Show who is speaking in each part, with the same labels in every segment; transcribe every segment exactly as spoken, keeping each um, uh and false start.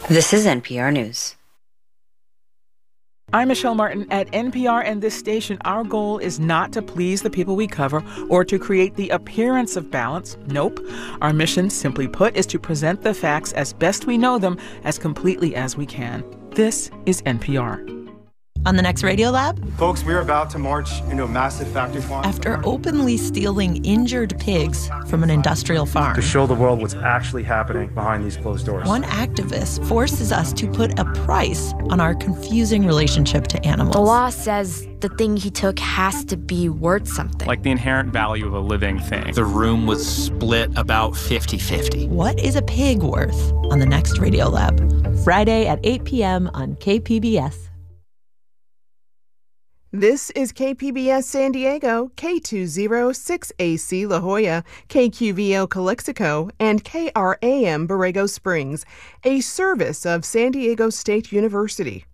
Speaker 1: This is N P R News.
Speaker 2: I'm Michelle Martin at N P R and this station. Our goal is not to please the people we cover or to create the appearance of balance. Nope. Our mission, simply put, is to present the facts as best we know them as completely as we can. This is N P R.
Speaker 3: On the next Radio Lab?
Speaker 4: Folks, we're about to march into a massive factory farm.
Speaker 3: After openly stealing injured pigs from an industrial farm.
Speaker 4: To show the world what's actually happening behind these closed doors.
Speaker 3: One activist forces us to put a price on our confusing relationship to animals.
Speaker 5: The law says the thing he took has to be worth something.
Speaker 6: Like the inherent value of a living thing.
Speaker 7: The room was split about fifty-fifty.
Speaker 3: What is a pig worth? On the next Radio Lab. Friday at eight p.m. on K P B S.
Speaker 8: This is K P B S San Diego, K two oh six A C La Jolla, K Q V O Calexico, and K R A M Borrego Springs, a service of San Diego State University.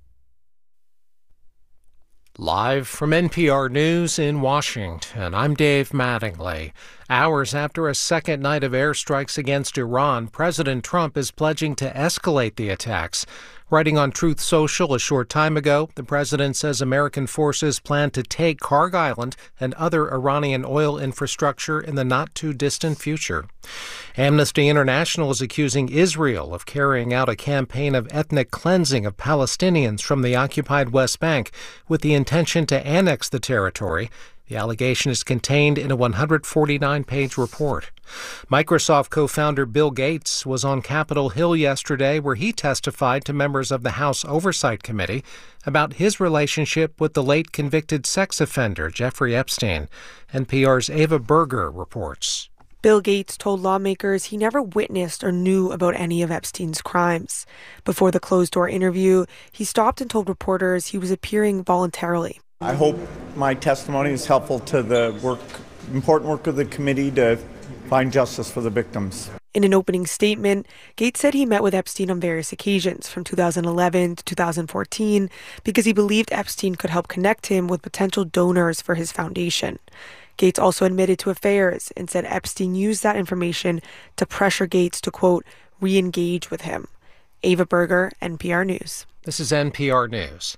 Speaker 9: Live from N P R News in Washington, I'm Dave Mattingly. Hours after a second night of airstrikes against Iran, President Trump is pledging to escalate the attacks. Writing on Truth Social a short time ago, the president says American forces plan to take Kharg Island and other Iranian oil infrastructure in the not-too-distant future. Amnesty International is accusing Israel of carrying out a campaign of ethnic cleansing of Palestinians from the occupied West Bank with the intention to annex the territory. The allegation is contained in a one hundred forty-nine page report. Microsoft co-founder Bill Gates was on Capitol Hill yesterday, where he testified to members of the House Oversight Committee about his relationship with the late convicted sex offender Jeffrey Epstein. N P R's Ava Berger reports.
Speaker 10: Bill Gates told lawmakers he never witnessed or knew about any of Epstein's crimes. Before the closed-door interview, he stopped and told reporters he was appearing voluntarily.
Speaker 11: I hope my testimony is helpful to the work, important work of the committee to find justice for the victims.
Speaker 10: In an opening statement, Gates said he met with Epstein on various occasions from two thousand eleven to two thousand fourteen because he believed Epstein could help connect him with potential donors for his foundation. Gates also admitted to affairs and said Epstein used that information to pressure Gates to, quote, re-engage with him. Ava Berger, N P R News.
Speaker 9: This is N P R News.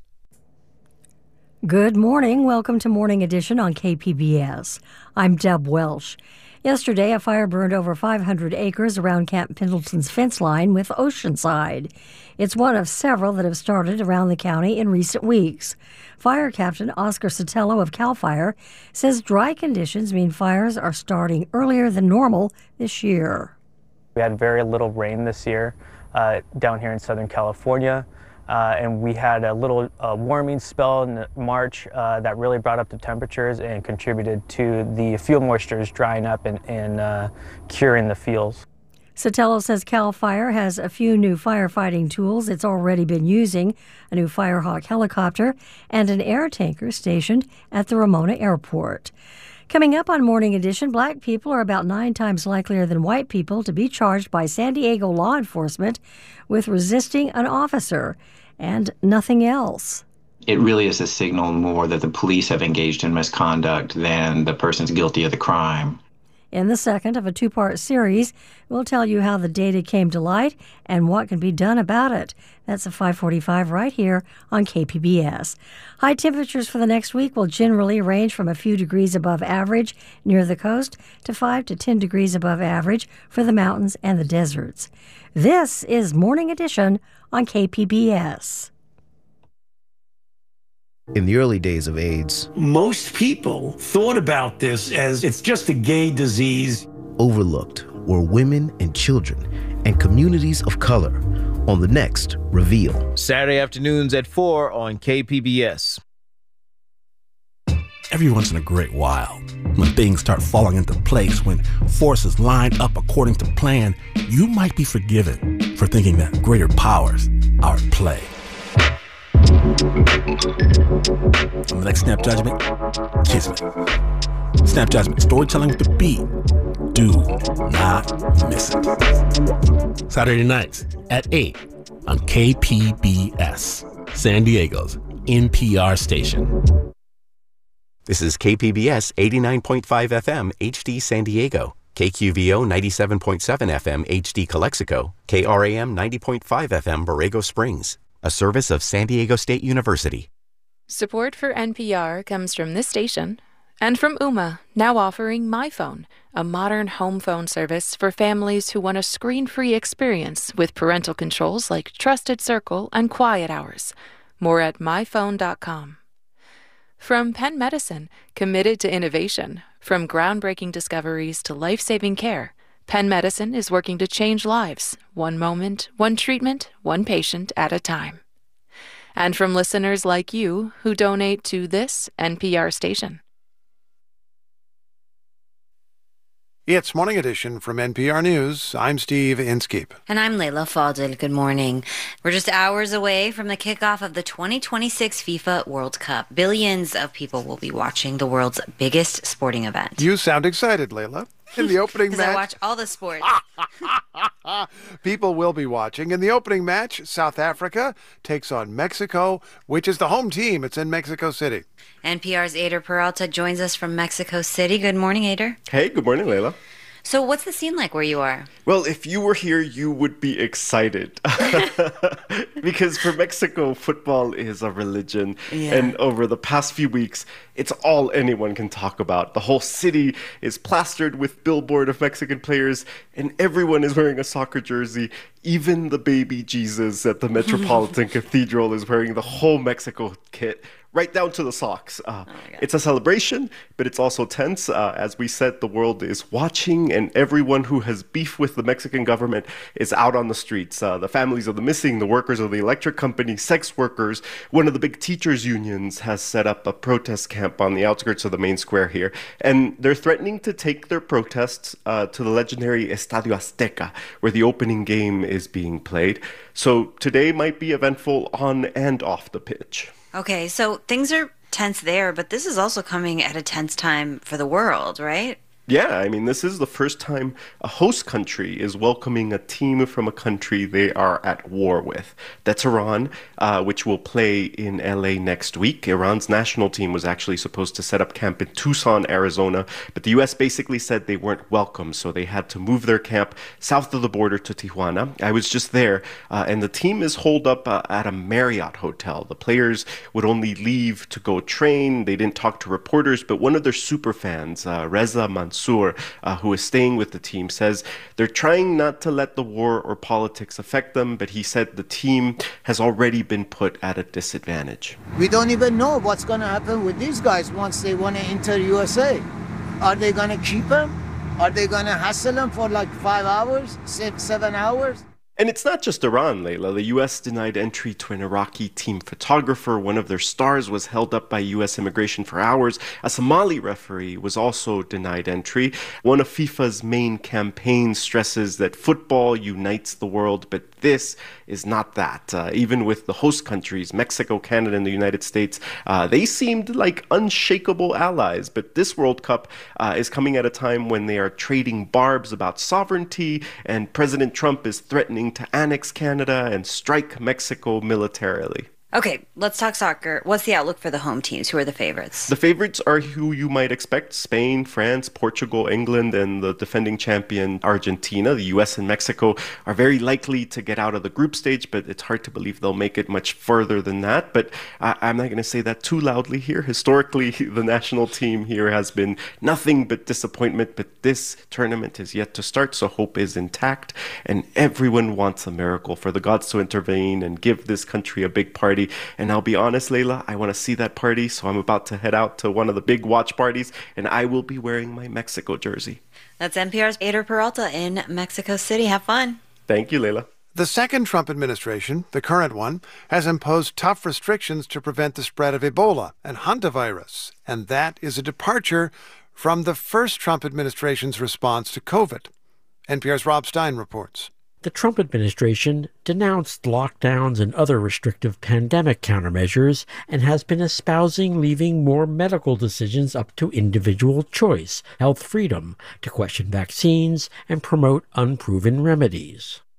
Speaker 12: Good morning. Welcome to Morning Edition on K P B S. I'm Deb Welsh. Yesterday, a fire burned over five hundred acres around Camp Pendleton's fence line with Oceanside. It's one of several that have started around the county in recent weeks. Fire Captain Oscar Sotelo of CAL FIRE says dry conditions mean fires are starting earlier than normal this year.
Speaker 13: We had very little rain this year uh, down here in Southern California. Uh, and we had a little uh, warming spell in March uh, that really brought up the temperatures and contributed to the field moistures drying up and, and uh, curing the fields.
Speaker 12: Sotelo says CAL FIRE has a few new firefighting tools it's already been using, a new Firehawk helicopter, and an air tanker stationed at the Ramona Airport. Coming up on Morning Edition, black people are about nine times likelier than white people to be charged by San Diego law enforcement with resisting an officer and nothing else.
Speaker 7: It really is a signal more that the police have engaged in misconduct than the person's guilty of the crime.
Speaker 12: In the second of a two-part series, we'll tell you how the data came to light and what can be done about it. That's at five forty-five right here on K P B S. High temperatures for the next week will generally range from a few degrees above average near the coast to five to ten degrees above average for the mountains and the deserts. This is Morning Edition on K P B S.
Speaker 14: In the early days of AIDS,
Speaker 15: most people thought about this as it's just a gay disease.
Speaker 14: Overlooked were women and children and communities of color on the next Reveal.
Speaker 16: Saturday afternoons at four on K P B S.
Speaker 17: Every once in a great while, when things start falling into place, when forces line up according to plan, you might be forgiven for thinking that greater powers are at play. On the next Snap Judgment, Kismet. Snap Judgment, storytelling with the beat. Do not miss it. Saturday nights at eight on K P B S, San Diego's N P R station.
Speaker 18: This is K P B S eighty-nine point five F M, H D San Diego.
Speaker 1: K Q V O ninety-seven point seven F M H D Calexico, K R A M ninety point five F M Borrego Springs, a service of San Diego State University.
Speaker 18: Support for N P R comes from this station and from Ooma, now offering MyPhone, a modern home phone service for families who want a screen-free experience with parental controls like Trusted Circle and Quiet Hours. More at my phone dot com. From Penn Medicine, committed to innovation, from groundbreaking discoveries to life-saving care, Penn Medicine is working to change lives, one moment, one treatment, one patient at a time. And from listeners like you who donate to this N P R station.
Speaker 19: It's Morning Edition from N P R News. I'm Steve Inskeep.
Speaker 20: And I'm Layla Fadel. Good morning. We're just hours away from the kickoff of the twenty twenty-six FIFA World Cup. Billions of people will be watching the world's biggest sporting event.
Speaker 19: You sound excited, Layla. In the opening match,
Speaker 20: I watch all the sports.
Speaker 19: People will be watching. In the opening match, South Africa takes on Mexico, which is the home team. It's in Mexico City.
Speaker 20: N P R's Eder Peralta joins us from Mexico City. Good morning, Eder.
Speaker 21: Hey, good morning, Layla.
Speaker 20: So what's the scene like where you are?
Speaker 21: Well, if you were here, you would be excited. Because for Mexico, football is a religion. Yeah. And over the past few weeks, it's all anyone can talk about. The whole city is plastered with billboard of Mexican players, and everyone is wearing a soccer jersey. Even the baby Jesus at the Metropolitan Cathedral is wearing the whole Mexico kit, right down to the socks. Uh, oh it's a celebration, but it's also tense. Uh, as we said, the world is watching, and everyone who has beef with the Mexican government is out on the streets. Uh, the families of the missing, the workers of the electric company, sex workers. One of the big teachers' unions has set up a protest camp on the outskirts of the main square here, and they're threatening to take their protests uh, to the legendary Estadio Azteca, where the opening game is being played. So today might be eventful on and off the pitch.
Speaker 20: Okay, so things are tense there, but this is also coming at a tense time for the world, right?
Speaker 21: Yeah, I mean, this is the first time a host country is welcoming a team from a country they are at war with. That's Iran, uh, which will play in L A next week. Iran's national team was actually supposed to set up camp in Tucson, Arizona, but the U S basically said they weren't welcome, so they had to move their camp south of the border to Tijuana. I was just there, uh, and the team is holed up uh, at a Marriott hotel. The players would only leave to go train. They didn't talk to reporters, but one of their super fans, uh, Reza Mansour, Uh, who is staying with the team, says they're trying not to let the war or politics affect them, but he said the team has already been put at a disadvantage.
Speaker 22: We don't even know what's going to happen with these guys once they want to enter U S A. Are they going to keep them? Are they going to hassle them for like five hours, six, seven hours?
Speaker 21: And it's not just Iran, Layla. The U S denied entry to an Iraqi team photographer. One of their stars was held up by U S immigration for hours. A Somali referee was also denied entry. One of FIFA's main campaigns stresses that football unites the world, but this is not that. Uh, even with the host countries, Mexico, Canada, and the United States, uh, they seemed like unshakable allies. But this World Cup uh, is coming at a time when they are trading barbs about sovereignty, and President Trump is threatening to annex Canada and strike Mexico militarily.
Speaker 20: Okay, let's talk soccer. What's the outlook for the home teams? Who are the favorites?
Speaker 21: The favorites are who you might expect: Spain, France, Portugal, England, and the defending champion Argentina. The U S and Mexico are very likely to get out of the group stage, but it's hard to believe they'll make it much further than that. But I- I'm not going to say that too loudly here. Historically, the national team here has been nothing but disappointment, but this tournament is yet to start, so hope is intact, and everyone wants a miracle for the gods to intervene and give this country a big party. And I'll be honest, Layla, I want to see that party, so I'm about to head out to one of the big watch parties, and I will be wearing my Mexico jersey.
Speaker 20: That's N P R's Eder Peralta in Mexico City. Have fun.
Speaker 21: Thank you, Layla.
Speaker 19: The second Trump administration, the current one, has imposed tough restrictions to prevent the spread of Ebola and hantavirus, and that is a departure from the first Trump administration's response to COVID. N P R's Rob Stein reports.
Speaker 23: The Trump administration denounced lockdowns and other restrictive pandemic countermeasures and has been espousing leaving more medical decisions up to individual choice, health freedom, to question vaccines and promote unproven remedies.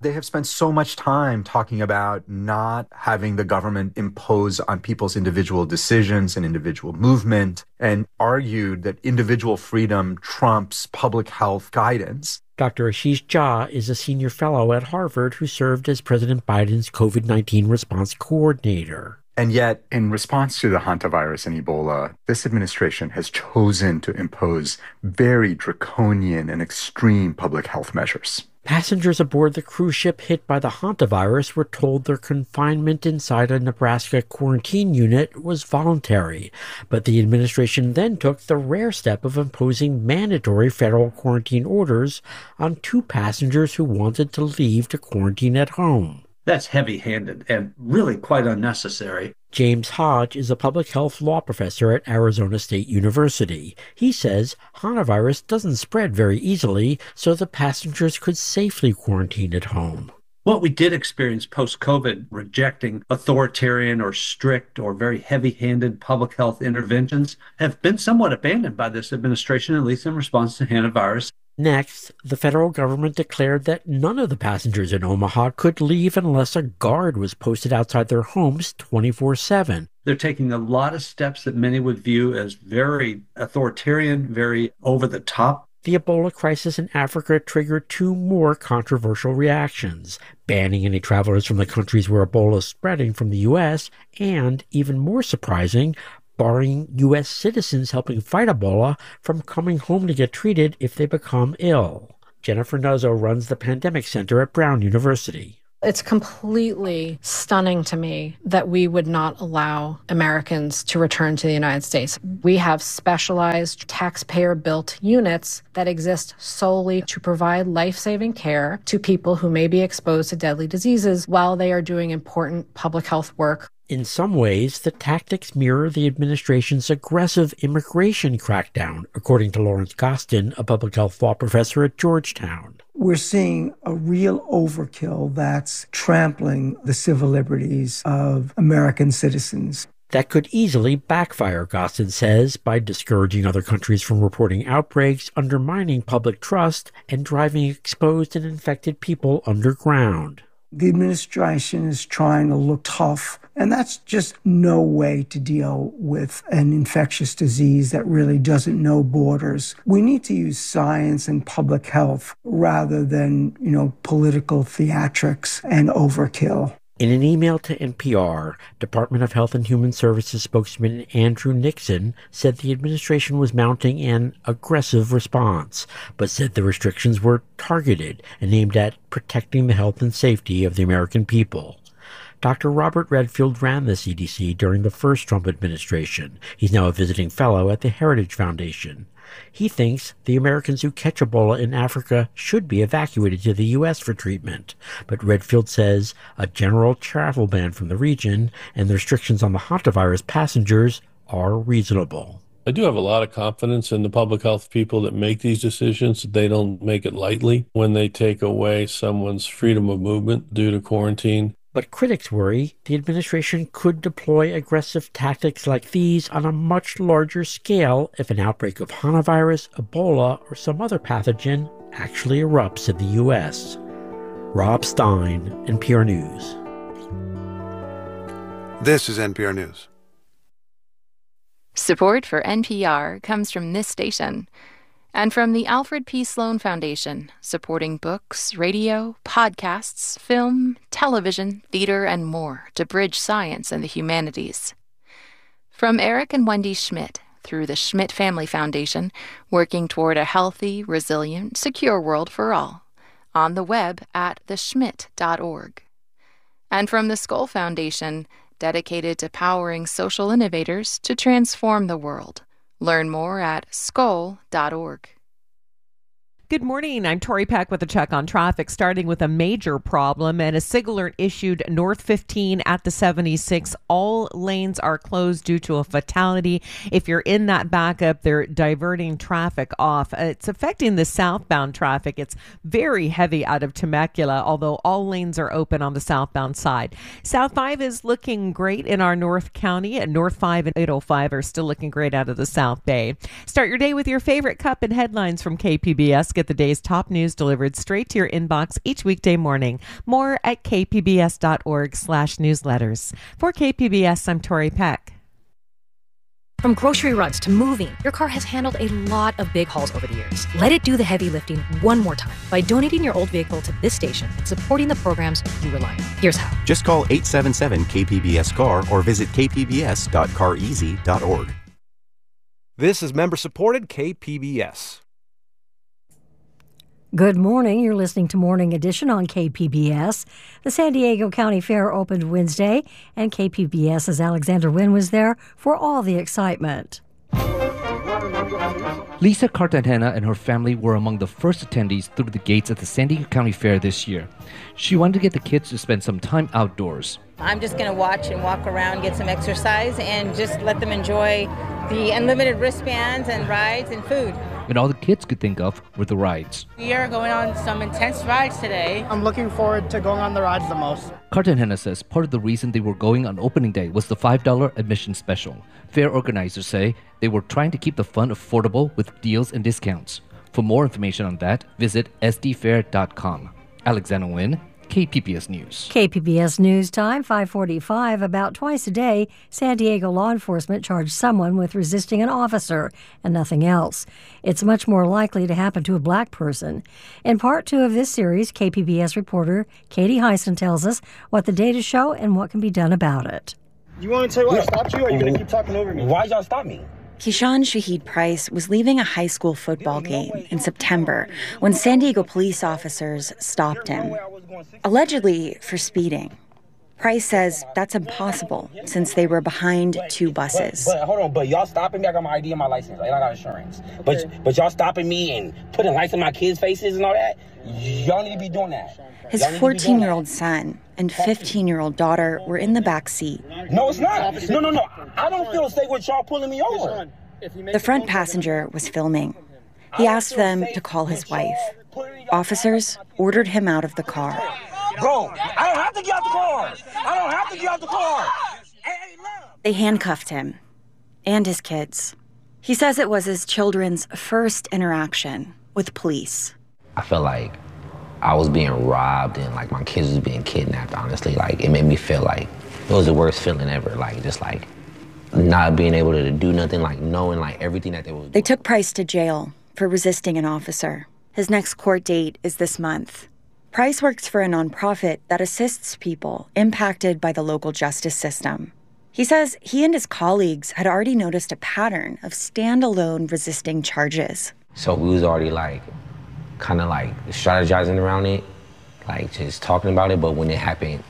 Speaker 2: They have spent so much time talking about not having the government impose on people's individual decisions and individual movement, and argued that individual freedom trumps public health guidance.
Speaker 23: Doctor Ashish Jha is a senior fellow at Harvard who served as President Biden's COVID nineteen response coordinator.
Speaker 2: And yet, in response to the hantavirus and Ebola, this administration has chosen to impose very draconian and extreme public health measures.
Speaker 23: Passengers aboard the cruise ship hit by the hantavirus were told their confinement inside a Nebraska quarantine unit was voluntary, but the administration then took the rare step of imposing mandatory federal quarantine orders on two passengers who wanted to leave to quarantine at home.
Speaker 4: That's heavy-handed and really quite unnecessary.
Speaker 23: James Hodge is a public health law professor at Arizona State University. He says hantavirus doesn't spread very easily, so the passengers could safely quarantine at home.
Speaker 4: What we did experience post-COVID, rejecting authoritarian or strict or very heavy-handed public health interventions, have been somewhat abandoned by this administration, at least in response to hantavirus.
Speaker 23: Next, the federal government declared that none of the passengers in Omaha could leave unless a guard was posted outside their homes twenty-four seven.
Speaker 4: They're taking a lot of steps that many would view as very authoritarian, very over the top.
Speaker 23: The Ebola crisis in Africa triggered two more controversial reactions: banning any travelers from the countries where Ebola is spreading from the U S, and, even more surprising, barring U S citizens helping fight Ebola from coming home to get treated if they become ill. Jennifer Nuzzo runs the Pandemic Center at Brown University.
Speaker 5: It's completely stunning to me that we would not allow Americans to return to the United States. We have specialized taxpayer-built units that exist solely to provide life-saving care to people who may be exposed to deadly diseases while they are doing important public health work.
Speaker 23: In some ways, the tactics mirror the administration's aggressive immigration crackdown, according to Lawrence Gostin, a public health law professor at Georgetown.
Speaker 24: We're seeing a real overkill that's trampling the civil liberties of American citizens.
Speaker 23: That could easily backfire, Gostin says, by discouraging other countries from reporting outbreaks, undermining public trust, and driving exposed and infected people underground.
Speaker 24: The administration is trying to look tough, and that's just no way to deal with an infectious disease that really doesn't know borders. We need to use science and public health rather than, you know, political theatrics and overkill.
Speaker 23: In an email to N P R, Department of Health and Human Services spokesman Andrew Nixon said the administration was mounting an aggressive response, but said the restrictions were targeted and aimed at protecting the health and safety of the American people. Doctor Robert Redfield ran the C D C during the first Trump administration. He's now a visiting fellow at the Heritage Foundation. He thinks the Americans who catch Ebola in Africa should be evacuated to the U S for treatment. But Redfield says a general travel ban from the region and the restrictions on the hantavirus passengers are reasonable.
Speaker 25: I do have a lot of confidence in the public health people that make these decisions. They don't make it lightly when they take away someone's freedom of movement due to quarantine.
Speaker 23: But critics worry the administration could deploy aggressive tactics like these on a much larger scale if an outbreak of hantavirus, Ebola, or some other pathogen actually erupts in the U S. Rob Stein, N P R News.
Speaker 19: This is N P R News.
Speaker 18: Support for N P R comes from this station and from the Alfred P. Sloan Foundation, supporting books, radio, podcasts, film, television, theater, and more to bridge science and the humanities. From Eric and Wendy Schmidt, through the Schmidt Family Foundation, working toward a healthy, resilient, secure world for all, on the web at the schmidt dot org. And from the Skoll Foundation, dedicated to powering social innovators to transform the world. Learn more at skoll dot org.
Speaker 26: Good morning. I'm Tori Peck with a check on traffic, starting with a major problem and a SIG alert issued north fifteen at the seventy-six. All lanes are closed due to a fatality. If you're in that backup, they're diverting traffic off. It's affecting the southbound traffic. It's very heavy out of Temecula, although all lanes are open on the southbound side. South five is looking great in our North County, and North five and eight oh five are still looking great out of the South Bay. Start your day with your favorite cup and headlines from K P B S. Get get the day's top news delivered straight to your inbox each weekday morning. More at kpbs.org slash newsletters. For K P B S, I'm Tori Peck.
Speaker 3: From grocery runs to moving, your car has handled a lot of big hauls over the years. Let it do the heavy lifting one more time by donating your old vehicle to this station and supporting the programs you rely on. Here's how.
Speaker 1: Just call eight seven seven K P B S C A R or visit k p b s dot car easy dot org.
Speaker 6: This is member-supported K P B S.
Speaker 12: Good morning. You're listening to Morning Edition on K P B S. The San Diego County Fair opened Wednesday, and KPBS's Alexander Wynn was there for all the excitement.
Speaker 8: Lisa Cartagena and her family were among the first attendees through the gates at the San Diego County Fair this year. She wanted to get the kids to spend some time outdoors.
Speaker 9: I'm just going to watch and walk around, get some exercise, and just let them enjoy the unlimited wristbands and rides and food.
Speaker 8: And all the kids could think of were the rides.
Speaker 10: We are going on some intense rides today.
Speaker 11: I'm looking forward to going on the rides the most.
Speaker 8: Cartagena says part of the reason they were going on opening day was the five dollars admission special. Fair organizers say they were trying to keep the fun affordable with deals and discounts. For more information on that, visit s d fair dot com. Alexander Wynn, K P B S News.
Speaker 12: K P B S News Time, five forty-five. About twice a day, San Diego law enforcement charged someone with resisting an officer and nothing else. It's much more likely to happen to a black person. In part two of this series, K P B S reporter Katie Hyson tells us what the data show and what can be done about it.
Speaker 11: You want me to tell you why I stopped you, or are you going to keep talking over me?
Speaker 27: Why'd y'all stop me?
Speaker 28: Keyshawn Shaheed Price was leaving a high school football game in September when San Diego police officers stopped him, allegedly for speeding. Price says that's impossible since they were behind two buses.
Speaker 27: But, but hold on, but y'all stopping me? I got my I D and my license, and I got insurance. But but y'all stopping me and putting lights in my kids' faces and all that? Y'all need to be doing that.
Speaker 28: His fourteen-year-old son and fifteen-year-old daughter were in the back seat.
Speaker 27: No, it's not. No, no, no. I don't feel safe with y'all pulling me over.
Speaker 28: The front passenger was filming. He asked them to call his wife. Officers ordered him out of the car.
Speaker 27: Bro, I don't have to get out the car. I don't have to get out the car.
Speaker 28: They handcuffed him and his kids. He says it was his children's first interaction with police.
Speaker 29: I felt like I was being robbed and like my kids was being kidnapped, honestly. Like it made me feel like it was the worst feeling ever. Like just like not being able to do nothing, like knowing like everything that they was doing.
Speaker 28: They took Price to jail for resisting an officer. His next court date is this month. Price works for a nonprofit that assists people impacted by the local justice system. He says he and his colleagues had already noticed a pattern of standalone resisting charges.
Speaker 29: So we was already like, kind of like strategizing around it, like just talking about it. But when it happened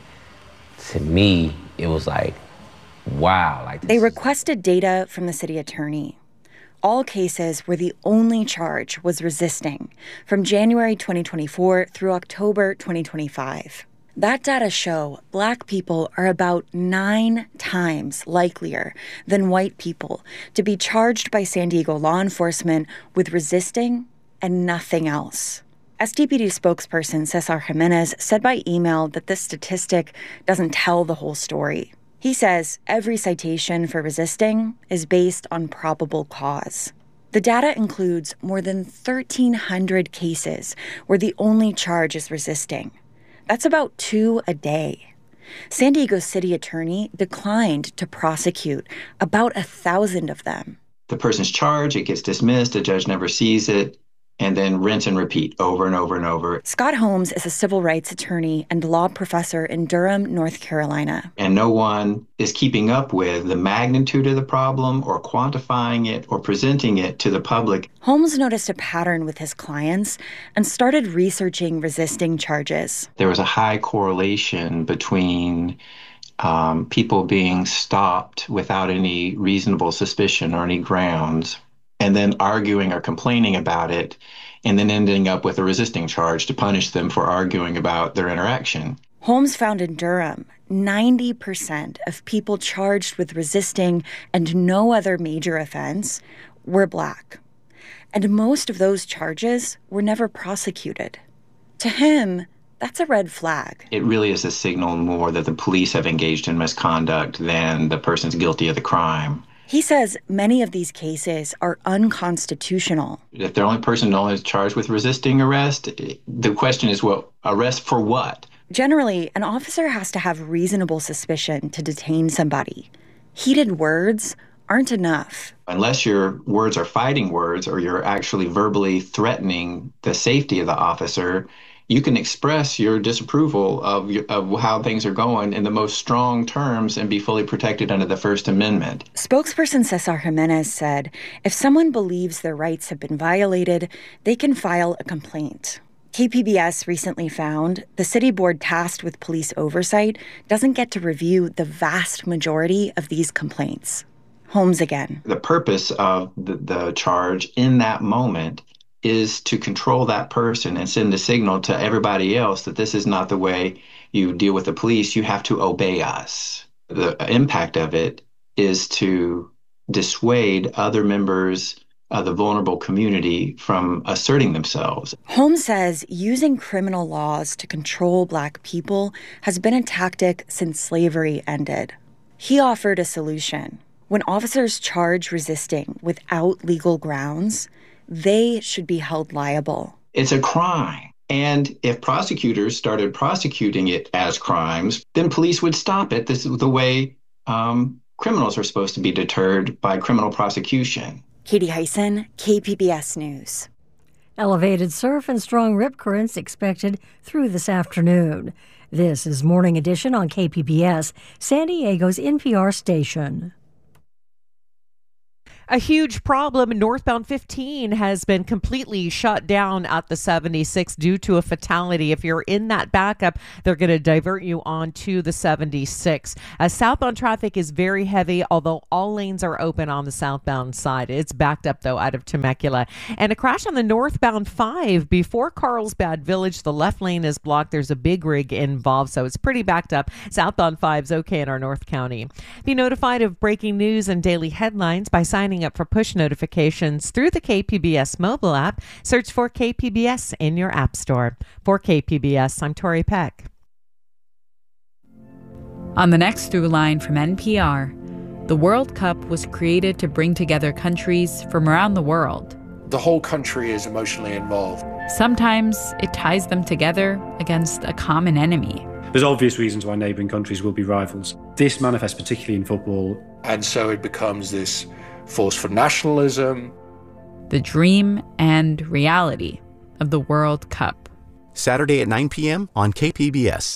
Speaker 29: to me, it was like, wow. Like this.
Speaker 28: They requested data from the city attorney. All cases where the only charge was resisting from January twenty twenty-four through October twenty twenty-five. That data show black people are about nine times likelier than white people to be charged by San Diego law enforcement with resisting and nothing else. S D P D spokesperson Cesar Jimenez said by email that this statistic doesn't tell the whole story. He says every citation for resisting is based on probable cause. The data includes more than thirteen hundred cases where the only charge is resisting. That's about two a day. San Diego City Attorney declined to prosecute about a thousand of them.
Speaker 7: The person's charged, it gets dismissed, the judge never sees it, and then rinse and repeat over and over and over.
Speaker 28: Scott Holmes is a civil rights attorney and law professor in Durham, North Carolina.
Speaker 7: And no one is keeping up with the magnitude of the problem or quantifying it or presenting it to the public.
Speaker 28: Holmes noticed a pattern with his clients and started researching resisting charges.
Speaker 7: There was a high correlation between um, people being stopped without any reasonable suspicion or any grounds, and then arguing or complaining about it, and then ending up with a resisting charge to punish them for arguing about their interaction.
Speaker 28: Holmes found in Durham, ninety percent of people charged with resisting and no other major offense were black. And most of those charges were never prosecuted. To him, that's a red flag.
Speaker 7: It really is a signal more that the police have engaged in misconduct than the person's guilty of the crime.
Speaker 28: He says many of these cases are unconstitutional.
Speaker 7: If the only person only is charged with resisting arrest, the question is, well, arrest for what?
Speaker 28: Generally, an officer has to have reasonable suspicion to detain somebody. Heated words aren't enough.
Speaker 7: Unless your words are fighting words or you're actually verbally threatening the safety of the officer, you can express your disapproval of, of how things are going in the most strong terms and be fully protected under the First Amendment.
Speaker 28: Spokesperson Cesar Jimenez said if someone believes their rights have been violated, they can file a complaint. K P B S recently found the city board tasked with police oversight doesn't get to review the vast majority of these complaints. Holmes again.
Speaker 7: The purpose of the, the charge in that moment is to control that person and send a signal to everybody else that this is not the way you deal with the police. You have to obey us. The impact of it is to dissuade other members of the vulnerable community from asserting themselves.
Speaker 28: Holmes says using criminal laws to control Black people has been a tactic since slavery ended. He offered a solution. When officers charge resisting without legal grounds, they should be held liable.
Speaker 7: It's a crime. And if prosecutors started prosecuting it as crimes, then police would stop it. This is the way um, criminals are supposed to be deterred, by criminal prosecution.
Speaker 28: Katie Hyson, K P B S News.
Speaker 12: Elevated surf and strong rip currents expected through this afternoon. This is Morning Edition on K P B S, San Diego's N P R station.
Speaker 26: A huge problem. Northbound fifteen has been completely shut down at the seventy-six due to a fatality. If you're in that backup, they're going to divert you on to the seventy-six. Uh, southbound traffic is very heavy, although all lanes are open on the southbound side. It's backed up, though, out of Temecula. And a crash on the northbound five before Carlsbad Village. The left lane is blocked. There's a big rig involved, so it's pretty backed up. Southbound five's okay in our North County. Be notified of breaking news and daily headlines by signing up for push notifications through the K P B S mobile app. Search for K P B S in your app store. For K P B S, I'm Tori Peck.
Speaker 2: On the next through line from N P R, the World Cup was created to bring together countries from around the world.
Speaker 13: The whole country is emotionally involved.
Speaker 2: Sometimes it ties them together against a common enemy.
Speaker 14: There's obvious reasons why neighbouring countries will be rivals. This manifests particularly in football.
Speaker 13: And so it becomes this force for nationalism.
Speaker 2: The dream and reality of the World Cup.
Speaker 1: Saturday at nine p.m. on K P B S.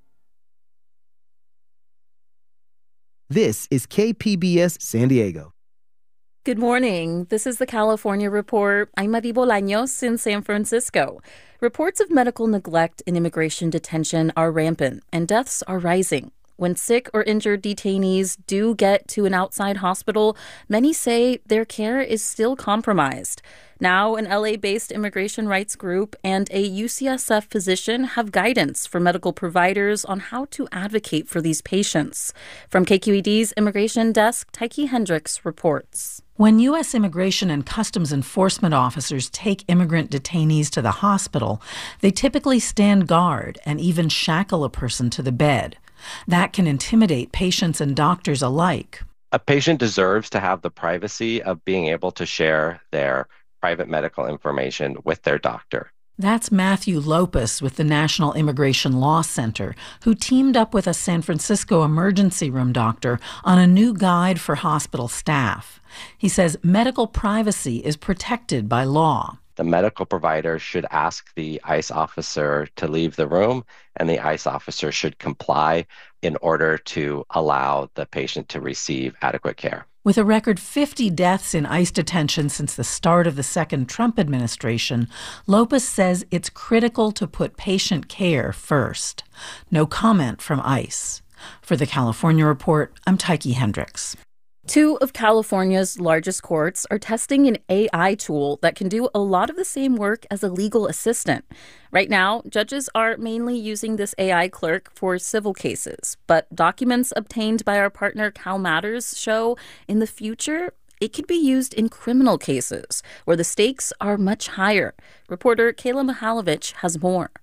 Speaker 15: This is K P B S San Diego.
Speaker 16: Good morning. This is the California Report. I'm Mari Bolaños in San Francisco. Reports of medical neglect in immigration detention are rampant, and deaths are rising. When sick or injured detainees do get to an outside hospital, many say their care is still compromised. Now, an L A-based immigration rights group and a U C S F physician have guidance for medical providers on how to advocate for these patients. From K Q E D's Immigration Desk, Tyke Hendricks reports.
Speaker 17: When U S Immigration and Customs Enforcement officers take immigrant detainees to the hospital, they typically stand guard and even shackle a person to the bed. That can intimidate patients and doctors alike.
Speaker 20: A patient deserves to have the privacy of being able to share their private medical information with their doctor.
Speaker 17: That's Matthew Lopez with the National Immigration Law Center, who teamed up with a San Francisco emergency room doctor on a new guide for hospital staff. He says medical privacy is protected by law.
Speaker 20: The medical provider should ask the ICE officer to leave the room, and the ICE officer should comply in order to allow the patient to receive adequate care.
Speaker 17: With a record fifty deaths in ICE detention since the start of the second Trump administration, Lopez says it's critical to put patient care first. No comment from ICE. For the California Report, I'm Tyke Hendricks.
Speaker 16: Two of California's largest courts are testing an A I tool that can do a lot of the same work as a legal assistant. Right now, judges are mainly using this A I clerk for civil cases, but documents obtained by our partner CalMatters show in the future it could be used in criminal cases where the stakes are much higher. Reporter Kayla Mihalovich has more.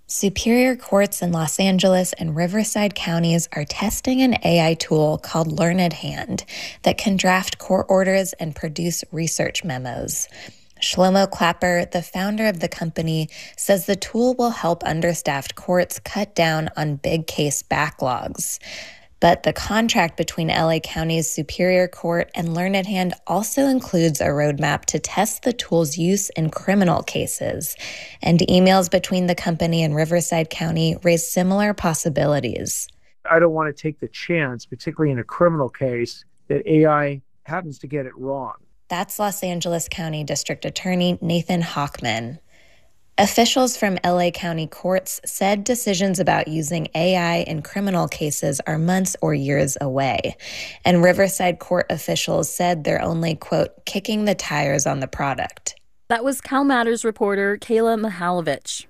Speaker 4: Superior courts in Los Angeles and Riverside counties are testing an A I tool called Learned Hand that can draft court orders and produce research memos. Shlomo Clapper, the founder of the company, says the tool will help understaffed courts cut down on big case backlogs. But the contract between L A County's Superior Court and Learned Hand also includes a roadmap to test the tool's use in criminal cases. And emails between the company and Riverside County raise similar possibilities.
Speaker 5: I don't want to take the chance, particularly in a criminal case, that A I happens to get it wrong.
Speaker 4: That's Los Angeles County District Attorney Nathan Hochman. Officials from L A County courts said decisions about using A I in criminal cases are months or years away. And Riverside Court officials said they're only, quote, kicking the tires on the product.
Speaker 16: That was CalMatters reporter Kayla Mihalovich.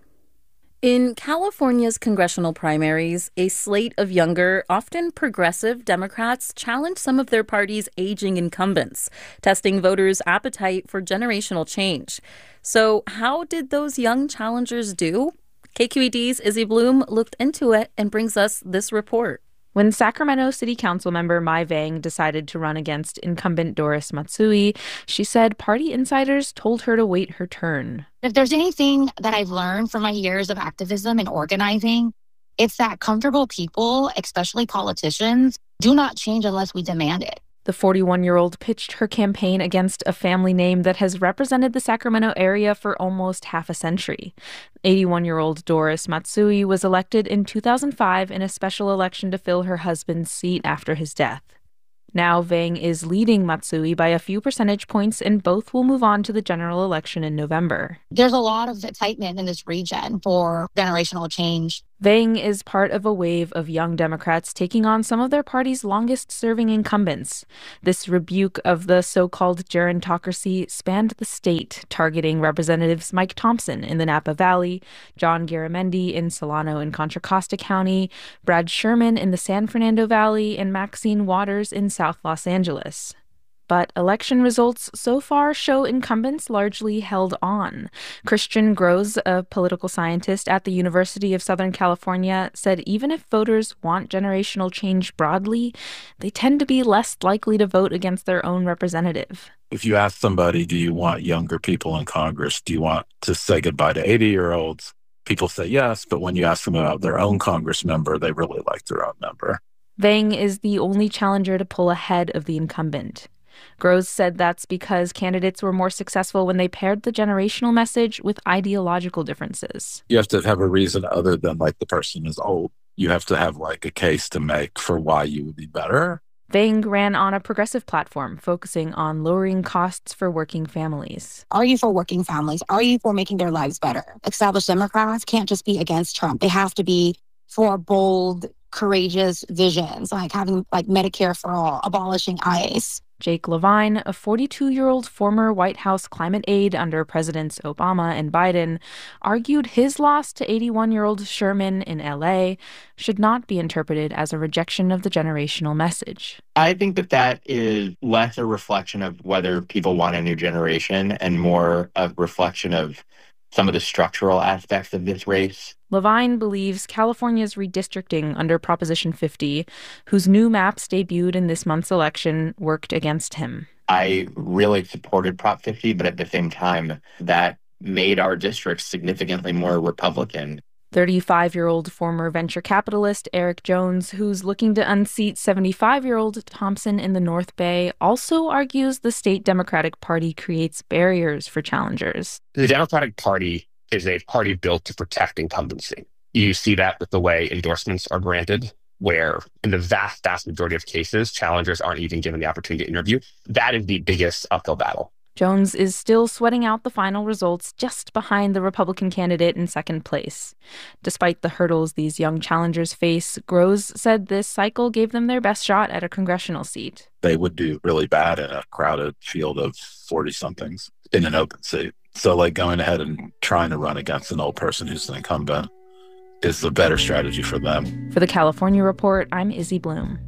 Speaker 16: In California's congressional primaries, a slate of younger, often progressive Democrats challenged some of their party's aging incumbents, testing voters' appetite for generational change. So how did those young challengers do? K Q E D's Izzy Bloom looked into it and brings us this report.
Speaker 18: When Sacramento City Council member Mai Vang decided to run against incumbent Doris Matsui, she said party insiders told her to wait her turn.
Speaker 19: If there's anything that I've learned from my years of activism and organizing, it's that comfortable people, especially politicians, do not change unless we demand it.
Speaker 18: The forty-one-year-old pitched her campaign against a family name that has represented the Sacramento area for almost half a century. eighty-one-year-old Doris Matsui was elected in two thousand five in a special election to fill her husband's seat after his death. Now Vang is leading Matsui by a few percentage points, and both will move on to the general election in November.
Speaker 19: There's a lot of excitement in this region for generational change.
Speaker 18: Vang is part of a wave of young Democrats taking on some of their party's longest-serving incumbents. This rebuke of the so-called gerontocracy spanned the state, targeting Representatives Mike Thompson in the Napa Valley, John Garamendi in Solano and Contra Costa County, Brad Sherman in the San Fernando Valley, and Maxine Waters in South Los Angeles. But election results so far show incumbents largely held on. Christian Grosz, a political scientist at the University of Southern California, said even if voters want generational change broadly, they tend to be less likely to vote against their own representative.
Speaker 21: If you ask somebody, do you want younger people in Congress? Do you want to say goodbye to eighty-year-olds? People say yes, but when you ask them about their own Congress member, they really like their own member.
Speaker 18: Vang is the only challenger to pull ahead of the incumbent. Grosz said that's because candidates were more successful when they paired the generational message with ideological differences.
Speaker 21: You have to have a reason other than like the person is old. You have to have like a case to make for why you would be better.
Speaker 18: Vang ran on a progressive platform focusing on lowering costs for working families.
Speaker 19: Are you for working families? Are you for making their lives better? Established Democrats can't just be against Trump. They have to be for bold, courageous visions, like having like Medicare for all, abolishing ICE.
Speaker 18: Jake Levine, a forty-two-year-old former White House climate aide under Presidents Obama and Biden, argued his loss to eighty-one-year-old Sherman in L A should not be interpreted as a rejection of the generational message.
Speaker 22: I think that that is less a reflection of whether people want a new generation and more a reflection of some of the structural aspects of this race.
Speaker 18: Levine believes California's redistricting under Proposition fifty, whose new maps debuted in this month's election, worked against him.
Speaker 22: I really supported Prop fifty, but at the same time, that made our districts significantly more Republican.
Speaker 18: thirty-five-year-old former venture capitalist Eric Jones, who's looking to unseat seventy-five-year-old Thompson in the North Bay, also argues the state Democratic Party creates barriers for challengers.
Speaker 23: The Democratic Party is a party built to protect incumbency. You see that with the way endorsements are granted, where in the vast, vast majority of cases, challengers aren't even given the opportunity to interview. That is the biggest uphill battle.
Speaker 18: Jones is still sweating out the final results just behind the Republican candidate in second place. Despite the hurdles these young challengers face, Grosz said this cycle gave them their best shot at a congressional seat.
Speaker 21: They would do really bad in a crowded field of forty-somethings in an open seat. So like going ahead and trying to run against an old person who's an incumbent is the better strategy for them.
Speaker 18: For the California Report, I'm Izzy Bloom.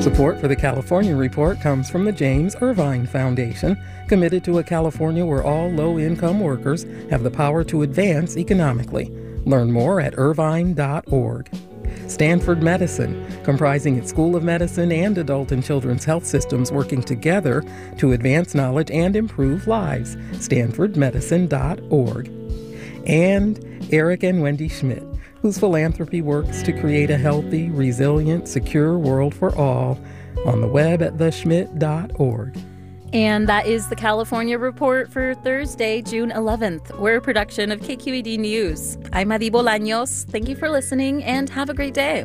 Speaker 3: Support for the California Report comes from the James Irvine Foundation, committed to a California where all low-income workers have the power to advance economically. Learn more at irvine dot org. Stanford Medicine, comprising its School of Medicine and adult and children's health systems working together to advance knowledge and improve lives. stanford medicine dot org. And Eric and Wendy Schmidt, whose philanthropy works to create a healthy, resilient, secure world for all, on the web at the schmidt dot org.
Speaker 16: And that is the California Report for Thursday, June eleventh. We're a production of K Q E D News. I'm Adi Bolaños. Thank you for listening and have a great day.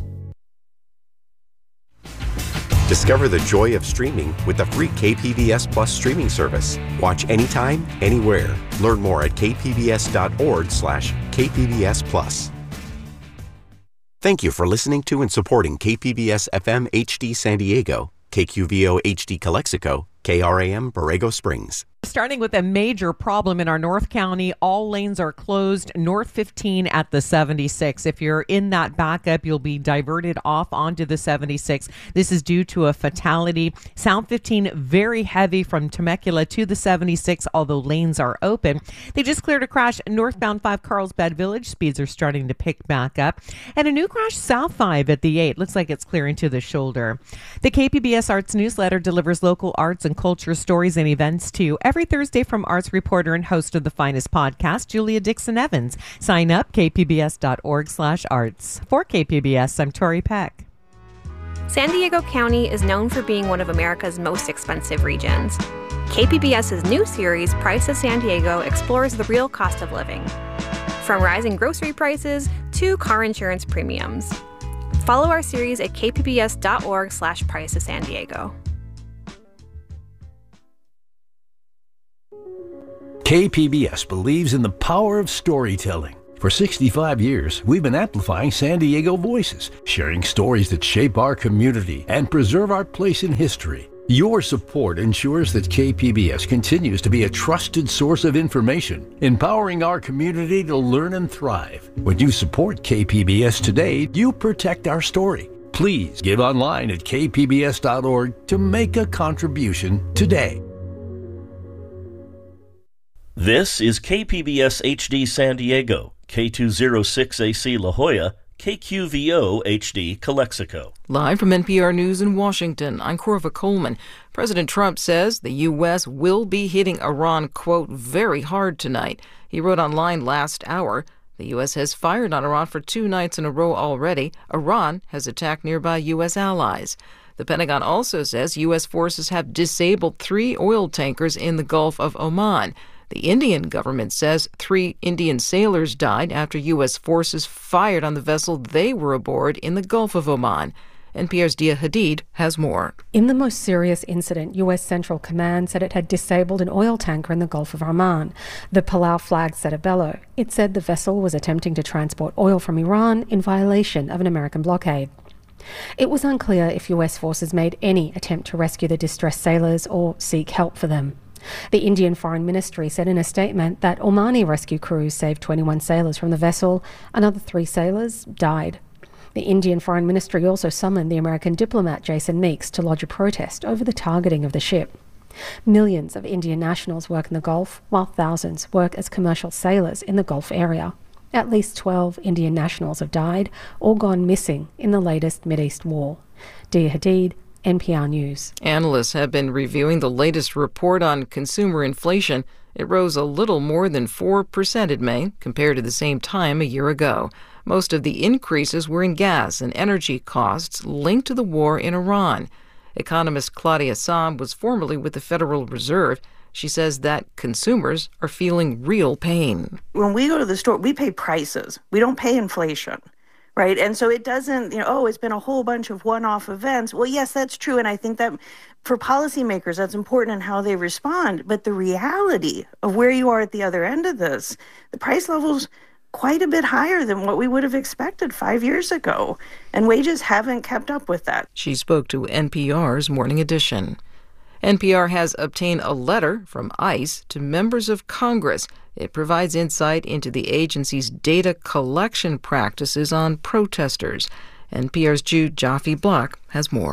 Speaker 1: Discover the joy of streaming with the free K P B S Plus streaming service. Watch anytime, anywhere. Learn more at k p b s dot org slash k p b s plus. Thank you for listening to and supporting K P B S F M H D San Diego, K Q V O H D Calexico, K R A M Borrego Springs.
Speaker 26: Starting with a major problem in our North County, all lanes are closed north fifteen at the seventy-six. If you're in that backup, you'll be diverted off onto the seventy-six. This is due to a fatality. South fifteen very heavy from Temecula to the seventy-six, although lanes are open. They just cleared a crash northbound five Carlsbad Village. Speeds are starting to pick back up. And a new crash south five at the eight. Looks like it's clearing to the shoulder. The K P B S Arts newsletter delivers local arts and culture stories and events too. Every Thursday from arts reporter and host of the Finest podcast, Julia Dixon Evans. Sign up, k p b s dot org slash arts. For K P B S, I'm Tori Peck.
Speaker 6: San Diego County is known for being one of America's most expensive regions. KPBS's new series, Price of San Diego, explores the real cost of living, from rising grocery prices to car insurance premiums. Follow our series at k p b s dot org slash price of San Diego.
Speaker 8: K P B S believes in the power of storytelling. For sixty-five years, we've been amplifying San Diego voices, sharing stories that shape our community and preserve our place in history. Your support ensures that K P B S continues to be a trusted source of information, empowering our community to learn and thrive. When you support K P B S today, you protect our story. Please give online at k p b s dot org to make a contribution today.
Speaker 9: This is K P B S H D San Diego, K two oh six A C La Jolla, K Q V O H D Calexico.
Speaker 10: Live from N P R News in Washington, I'm Corva Coleman. President Trump says the U S will be hitting Iran, quote, very hard tonight. He wrote online last hour, the U S has fired on Iran for two nights in a row already. Iran has attacked nearby U S allies. The Pentagon also says U S forces have disabled three oil tankers in the Gulf of Oman. The Indian government says three Indian sailors died after U S forces fired on the vessel they were aboard in the Gulf of Oman. N P R's Dia Hadid has more.
Speaker 11: In the most serious incident, U S Central Command said it had disabled an oil tanker in the Gulf of Oman. The Palau flag set a bellow. It said the vessel was attempting to transport oil from Iran in violation of an American blockade. It was unclear if U S forces made any attempt to rescue the distressed sailors or seek help for them. The Indian Foreign Ministry said in a statement that Omani rescue crews saved twenty-one sailors from the vessel. Another three sailors died. The Indian Foreign Ministry also summoned the American diplomat Jason Meeks to lodge a protest over the targeting of the ship. Millions of Indian nationals work in the Gulf, while thousands work as commercial sailors in the Gulf area. At least twelve Indian nationals have died or gone missing in the latest Mideast war. Dia Hadid, N P R News.
Speaker 10: Analysts have been reviewing the latest report on consumer inflation. It rose a little more than four percent in May compared to the same time a year ago. Most of the increases were in gas and energy costs linked to the war in Iran. Economist Claudia Saab was formerly with the Federal Reserve. She says that consumers are feeling real pain.
Speaker 24: When we go to the store, we pay prices. We don't pay inflation. Right. And so it doesn't, you know, oh, it's been a whole bunch of one-off events. Well, yes, that's true. And I think that for policymakers, that's important in how they respond. But the reality of where you are at the other end of this, the price level's quite a bit higher than what we would have expected five years ago. And wages haven't kept up with that.
Speaker 10: She spoke to N P R's Morning Edition. N P R has obtained a letter from ICE to members of Congress. It provides insight into the agency's data collection practices on protesters. N P R's Jude Jaffe Block has more.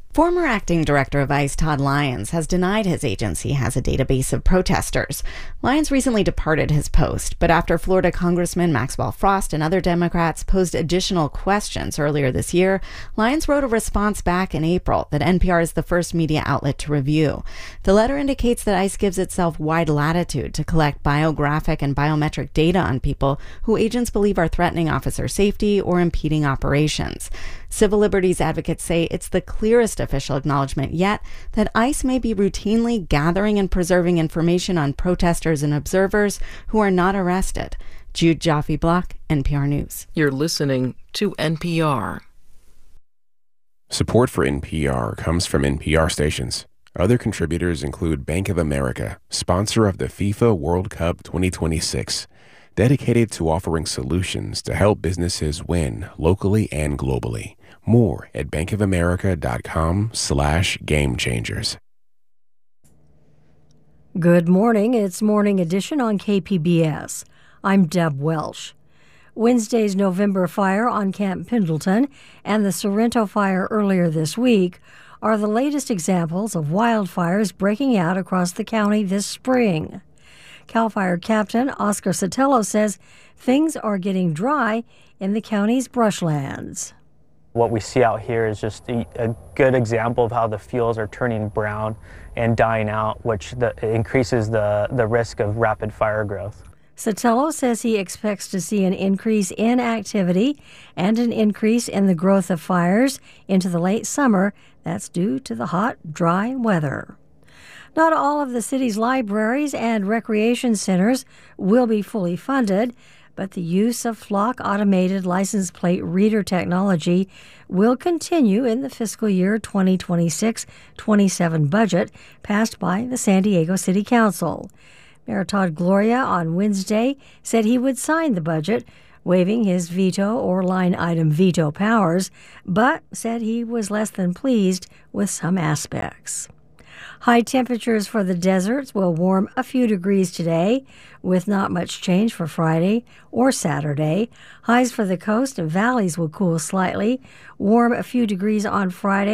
Speaker 2: Former acting director of ICE Todd Lyons has denied his agency has a database of protesters. Lyons recently departed his post, but after Florida Congressman Maxwell Frost and other Democrats posed additional questions earlier this year, Lyons wrote a response back in April that N P R is the first media outlet to review. The letter indicates that ICE gives itself wide latitude to collect biographic and biometric data on people who agents believe are threatening officer safety or impeding operations. Civil liberties advocates say it's the clearest official acknowledgement yet that ICE may be routinely gathering and preserving information on protesters and observers who are not arrested. Jude Jaffe-Block, N P R News.
Speaker 10: You're listening to N P R.
Speaker 7: Support for N P R comes from N P R stations. Other contributors include Bank of America, sponsor of the FIFA World Cup twenty twenty-six, dedicated to offering solutions to help businesses win locally and globally. More at bankofamerica.com slash game changers.
Speaker 12: Good morning. It's Morning Edition on K P B S. I'm Deb Welsh. Wednesday's November fire on Camp Pendleton and the Sorrento fire earlier this week are the latest examples of wildfires breaking out across the county this spring. CAL FIRE Captain Oscar Sotelo says things are getting dry in the county's brushlands.
Speaker 13: What we see out here is just a, a good example of how the fuels are turning brown and dying out, which the, increases the, the risk of rapid fire growth.
Speaker 12: Sotelo says he expects to see an increase in activity and an increase in the growth of fires into the late summer. That's due to the hot, dry weather. Not all of the city's libraries and recreation centers will be fully funded, but the use of Flock automated license plate reader technology will continue in the fiscal year twenty twenty-six twenty-seven budget passed by the San Diego City Council. Mayor Todd Gloria on Wednesday said he would sign the budget, waiving his veto or line item veto powers, but said he was less than pleased with some aspects. High temperatures for the deserts will warm a few degrees today, with not much change for Friday or Saturday. Highs for the coast and valleys will cool slightly, warm a few degrees on Friday.